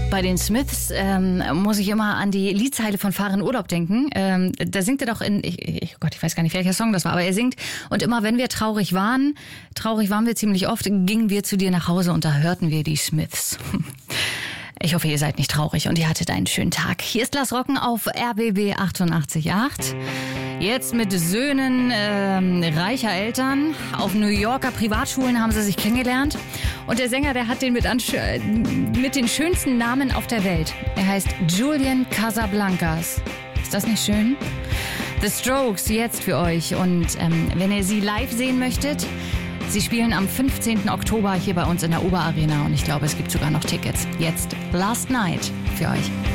Bei den Smiths muss ich immer an die Liedzeile von Fahr in Urlaub denken. Da singt er doch ich weiß gar nicht, welcher Song das war, aber er singt: Und immer wenn wir traurig waren wir ziemlich oft, gingen wir zu dir nach Hause und da hörten wir die Smiths. Ich hoffe, ihr seid nicht traurig und ihr hattet einen schönen Tag. Hier ist Lass Rocken auf RBB 88.8. Jetzt mit Söhnen reicher Eltern. Auf New Yorker Privatschulen haben sie sich kennengelernt. Und der Sänger, der hat den mit den schönsten Namen auf der Welt. Er heißt Julian Casablancas. Ist das nicht schön? The Strokes jetzt für euch. Und wenn ihr sie live sehen möchtet, sie spielen am 15. Oktober hier bei uns in der Oberarena. Und ich glaube, es gibt sogar noch Tickets. Jetzt Last Night für euch.